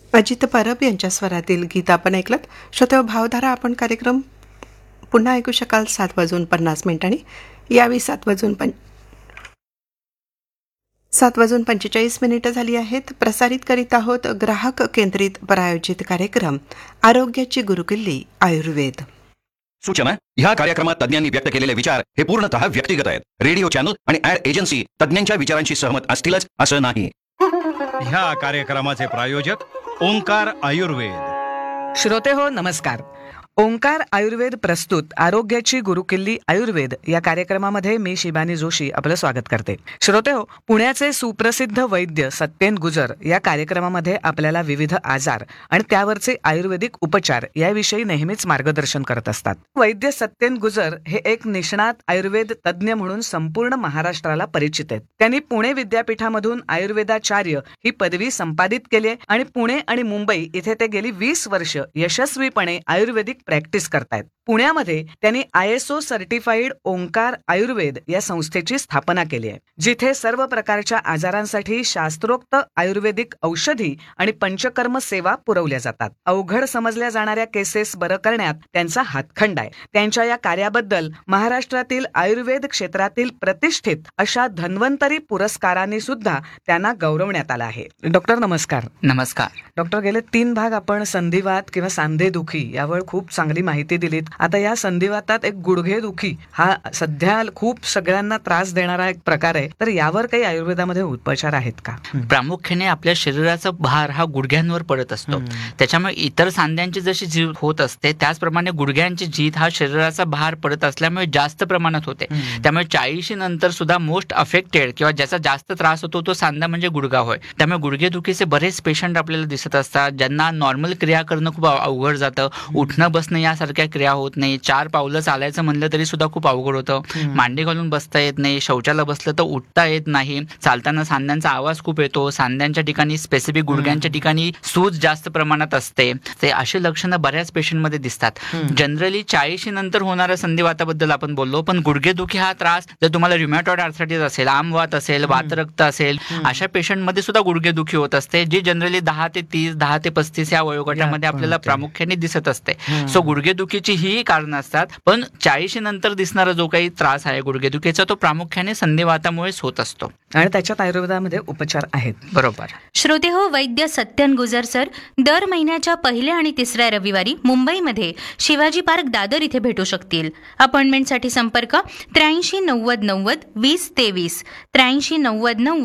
अजित परब यांच्या स्वरातील गीत आपण ऐकलं. श्रोते भावधारा आपण कार्यक्रम पुन्हा ऐकू शकाल 7:50 यावेळी 7:45 झाली आहेत. प्रसारित करीत आहोत ग्राहक केंद्रित प्रायोजित कार्यक्रम आरोग्याची गुरुकिल्ली आयुर्वेद. सूचना: ह्या कार्यक्रमात तज्ञांनी व्यक्त केलेले विचार हे पूर्णतः व्यक्तिगत आहेत. रेडिओ चॅनल आणि ऍड एजन्सी तज्ञांच्या विचारांशी सहमत असतीलच असं नाही. ह्या कार्यक्रमाचे प्रायोजक ओंकार आयुर्वेद. श्रोते हो, नमस्कार. ओंकार आयुर्वेद प्रस्तुत आरोग्याची गुरुकिल्ली आयुर्वेद या कार्यक्रमामध्ये मी शिबानी जोशी आपलं स्वागत करते. श्रोते हो, पुण्याचे सुप्रसिद्ध वैद्य सत्येन गुजर या कार्यक्रमामध्ये आपल्याला विविध आजार आणि त्यावरचे आयुर्वेदिक उपचार याविषयी नेहमीच मार्गदर्शन करत असतात. वैद्य सत्येन गुजर हे एक निष्णात आयुर्वेद तज्ज्ञ म्हणून संपूर्ण महाराष्ट्राला परिचित आहेत. त्यांनी पुणे विद्यापीठामधून आयुर्वेदाचार्य ही पदवी संपादित केली आहे आणि पुणे आणि मुंबई इथे ते गेली 20 वर्ष यशस्वीपणे आयुर्वेदिक प्रॅक्टिस करतायत. पुण्यामध्ये त्यांनी ISO सर्टिफाईड ओंकार आयुर्वेद या संस्थेची स्थापना केली आहे, जिथे सर्व प्रकारच्या आजारांसाठी शास्त्रोक्त आयुर्वेदिक औषधी आणि पंचकर्म सेवा पुरवल्या जातात. अवघड समजल्या जाणाऱ्या केसेस बरं करण्यात त्यांचा हातखंड आहे. त्यांच्या या कार्याबद्दल महाराष्ट्रातील आयुर्वेद क्षेत्रातील प्रतिष्ठित अशा धन्वंतरी पुरस्काराने सुद्धा त्यांना गौरवण्यात आलं आहे. डॉक्टर नमस्कार. नमस्कार डॉक्टर, गेले 3 भाग आपण संधिवात किंवा सांधेदुखी यावर खूप चांगली माहिती दिलीत. आता या संधिवातात एक गुडघेदुखी हा सध्या खूप सगळ्यांना त्रास देणारा एक प्रकार आहे, तर यावर काही आयुर्वेदामध्ये उपचार आहेत का? प्रामुख्याने आपल्या शरीराचा भार हा गुडघ्यांवर पडत असतो. त्याच्यामुळे इतर सांध्यांची जशी झीज होत असते त्याचप्रमाणे गुडघ्यांची झीज हा शरीराचा भार पडत असल्यामुळे जास्त प्रमाणात होते. त्यामुळे 40 नंतर सुद्धा मोस्ट अफेक्टेड किंवा ज्याचा जास्त त्रास होतो तो सांधा म्हणजे गुडघा होय. त्यामुळे गुडघेदुखीचे बरेच पेशंट आपल्याला दिसत असतात, ज्यांना नॉर्मल क्रिया करणं खूप अवघड जातं. उठणं बसणं यासारख्या क्रिया होत नाही. 4 पावलं चालायचं म्हणलं तरी सुद्धा खूप अवघड होतं. मांडी घालून बसता येत नाही. शौचाला बसलं तर उठता येत नाही. चालताना सांध्यांचा आवाज खूप येतो. सांध्यांच्या ठिकाणी स्पेसिफिक गुडघ्यांच्या ठिकाणी सूज जास्त प्रमाणात असते. ते अशी लक्षणं बऱ्याच पेशंटमध्ये दिसतात. जनरली 40 नंतर होणाऱ्या संधिवाताबद्दल आपण बोललो, पण गुडघेदुखी हा त्रास जर तुम्हाला रुमॅटॉइड आर्थरायटिस असेल, आमवात असेल, वातरक्त असेल, अशा पेशंटमध्ये सुद्धा गुडघेदुखी होत असते, जी जनरली 10 ते 30, 10 ते 35 या वयोगटामध्ये आपल्याला प्रामुख्याने दिसत असते. सो गुडघेदुखीची ही कारण असतात. पण 40 नंतर दिसणारा जो काही त्रास आहे गुडघेदुखीचा, तो प्रामुख्याने संधिवातामुळेच होत असतो आणि त्याच्यात आयुर्वेदामध्ये उपचार आहेत. बरोबर. श्रोते हो, वैद्य सत्येन गुजर सर दर महिन्याच्या 1 आणि 3 रविवारी मुंबईमध्ये शिवाजी पार्क दादर इथे भेटू शकतील. अपॉइंटमेंटसाठी संपर्क 83 90 90 20 23 83 90 90